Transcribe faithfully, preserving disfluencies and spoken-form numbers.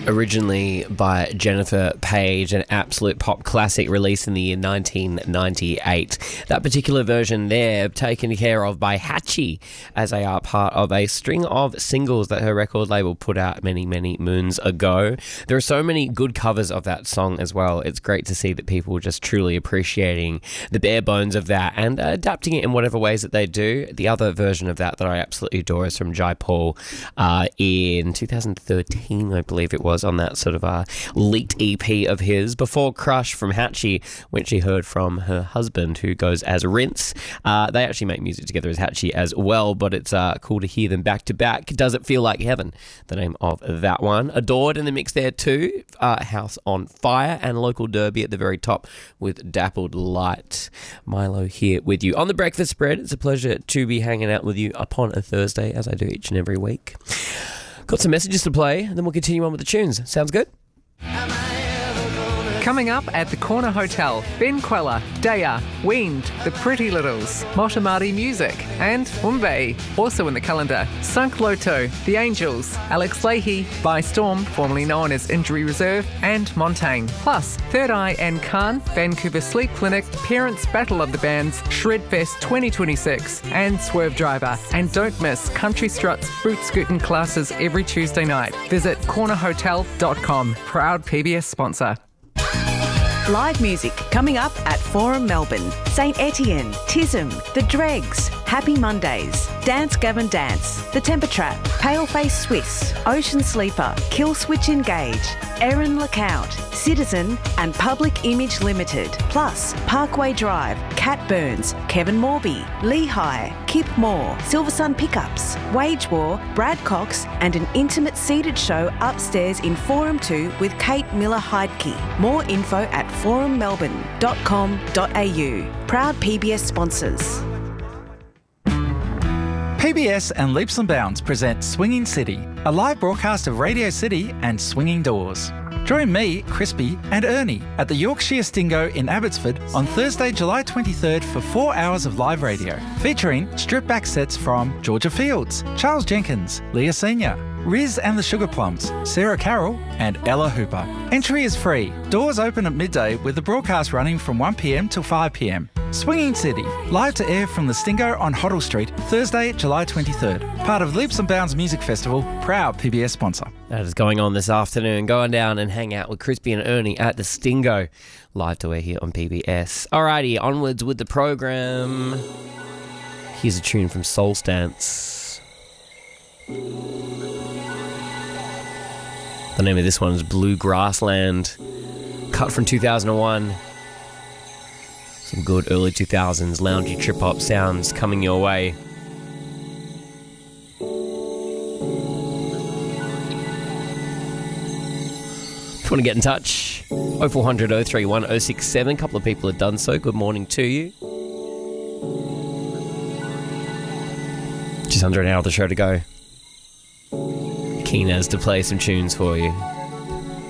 Originally by Jennifer Page, an absolute pop classic released in the year nineteen ninety-eight. That particular version there taken care of by Hatchie, as they are part of a string of singles that her record label put out many, many moons ago. There are so many good covers of that song as well. It's great to see that people are just truly appreciating the bare bones of that and uh, adapting it in whatever ways that they do. The other version of that that I absolutely adore is from Jai Paul uh, in two thousand thirteen, I believe it was. on that sort of a leaked E P of his. Before Crush from Hatchie, which she heard from her husband, who goes as Rinse. Uh, they actually make music together as Hatchie as well, but it's uh, cool to hear them back to back. Does It Feel Like Heaven? The name of that one. Adored in the mix there too. Uh, House on Fire and Local Derby at the very top with Dappled Light. Milo here with you on The Breakfast Spread. It's a pleasure to be hanging out with you upon a Thursday, as I do each and every week. Got some messages to play, and then we'll continue on with the tunes. Sounds good? Coming up at the Corner Hotel, Ben Queller, Daya, Weend, The Pretty Littles, Motamati Music, and Umbe. Also in the calendar, Sunk Loto, The Angels, Alex Leahy, By Storm, formerly known as Injury Reserve, and Montaigne. Plus, Third Eye and Khan, Vancouver Sleep Clinic, Parents Battle of the Bands, Shredfest twenty twenty-six, and Swerve Driver. And don't miss Country Struts boot scooting classes every Tuesday night. Visit corner hotel dot com. Proud P B S sponsor. Live music coming up at Forum Melbourne. Saint Etienne, Tism, The Dregs, Happy Mondays, Dance Gavin Dance, The Temper Trap, Paleface Swiss, Ocean Sleeper, Kill Switch Engage, Erin LeCount, Citizen and Public Image Limited. Plus Parkway Drive, Cat Burns, Kevin Morby, Lehigh, Kip Moore, Silver Sun Pickups, Wage War, Brad Cox and an intimate seated show upstairs in Forum two with Kate Miller-Heidke. More info at forum melbourne dot com dot a u. Proud P B S sponsors. P B S and Leaps and Bounds present Swinging City, a live broadcast of Radio City and Swinging Doors. Join me, Crispy, and Ernie at the Yorkshire Stingo in Abbotsford on Thursday, July twenty-third for four hours of live radio, featuring stripped-back sets from Georgia Fields, Charles Jenkins, Leah Senior, Riz and the Sugar Plums, Sarah Carroll and Ella Hooper. Entry is free. Doors open at midday with the broadcast running from one p m till five p m. Swinging City, live to air from the Stingo on Hoddle Street, Thursday, July twenty-third. Part of Leaps and Bounds Music Festival, proud P B S sponsor. That is going on this afternoon. Going down and hang out with Crispy and Ernie at the Stingo. Live to air here on P B S. Alrighty, onwards with the program. Here's a tune from Soul Stance. The name of this one is Blue Grassland. Cut from two thousand one. Some good early two thousands loungy trip-hop sounds coming your way. If you want to get in touch, oh four hundred, oh three one, oh six seven. A couple of people have done so. Good morning to you. Just under an hour of the show to go. Keen as to play some tunes for you.